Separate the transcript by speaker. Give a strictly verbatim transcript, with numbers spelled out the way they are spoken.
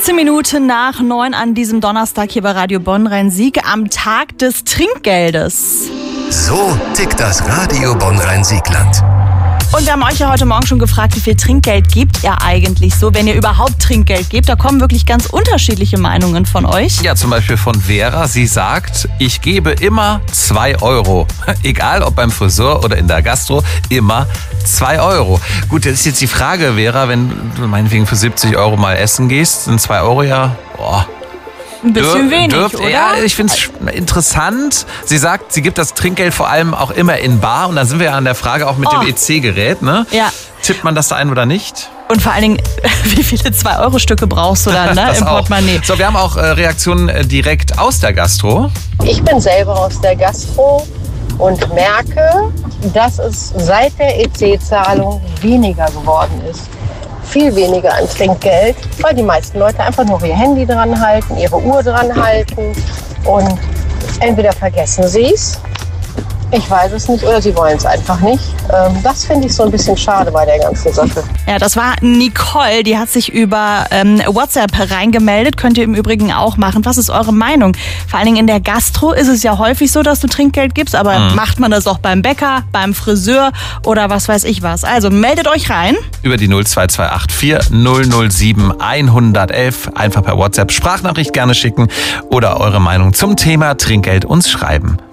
Speaker 1: fünfzehn Minuten nach neun an diesem Donnerstag hier bei Radio Bonn Rhein-Sieg am Tag des Trinkgeldes.
Speaker 2: So tickt das Radio Bonn Rhein-Sieg-Land.
Speaker 1: Und wir haben euch ja heute Morgen schon gefragt, wie viel Trinkgeld gebt ihr eigentlich so, wenn ihr überhaupt Trinkgeld gebt? Da kommen wirklich ganz unterschiedliche Meinungen von euch.
Speaker 3: Ja, zum Beispiel von Vera. Sie sagt, ich gebe immer zwei Euro. Egal, ob beim Friseur oder in der Gastro, immer zwei Euro. Gut, jetzt ist jetzt die Frage, Vera, wenn du meinetwegen für siebzig Euro mal essen gehst, sind zwei Euro ja... Boah.
Speaker 1: Ein bisschen
Speaker 3: Dür-
Speaker 1: wenig,
Speaker 3: dürft,
Speaker 1: oder?
Speaker 3: Ja, ich finde es interessant. Sie sagt, sie gibt das Trinkgeld vor allem auch immer in bar. Und dann sind wir ja an der Frage auch mit
Speaker 1: Oh.
Speaker 3: dem E C-Gerät. Ne?
Speaker 1: Ja.
Speaker 3: Tippt man das da ein oder nicht?
Speaker 1: Und vor allen Dingen, wie viele zwei Euro Stücke brauchst du dann, ne,
Speaker 3: Das
Speaker 1: im
Speaker 3: auch.
Speaker 1: Portemonnaie?
Speaker 3: So, wir haben auch äh, Reaktionen äh, direkt aus der Gastro.
Speaker 4: Ich bin selber aus der Gastro und merke, dass es seit der E C-Zahlung weniger geworden ist. Viel weniger an Trinkgeld, weil die meisten Leute einfach nur ihr Handy dran halten, ihre Uhr dran halten und entweder vergessen sie es, ich weiß es nicht, oder sie wollen es einfach nicht. Das finde ich so ein bisschen schade bei der ganzen Sache.
Speaker 1: Ja, das war Nicole, die hat sich über ähm, WhatsApp reingemeldet. Könnt ihr im Übrigen auch machen. Was ist eure Meinung? Vor allen Dingen in der Gastro ist es ja häufig so, dass du Trinkgeld gibst, aber mhm. macht man das auch beim Bäcker, beim Friseur oder was weiß ich was? Also meldet euch rein.
Speaker 3: Über die null zwei zwei acht vier null null sieben eins eins eins einfach per WhatsApp Sprachnachricht gerne schicken oder eure Meinung zum Thema Trinkgeld uns schreiben.